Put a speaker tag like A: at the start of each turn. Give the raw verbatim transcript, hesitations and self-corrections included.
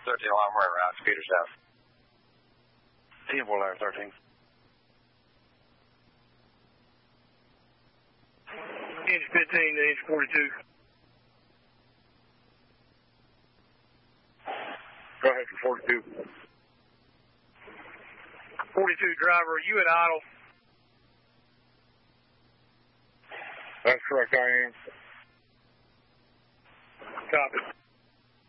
A: thirteen alarm right route, speeders down.
B: Team four, Larry thirteen.
C: Inch fifteen to inch forty-two.
B: Go ahead for forty-two.
C: forty-two driver, are you at idle?
B: That's correct, I am.
C: Copy.